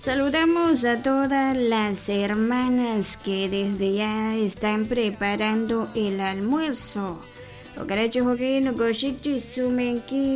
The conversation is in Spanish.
Saludamos a todas las hermanas que desde ya están preparando el almuerzo. Okaracho hoki no koshikchi sumenki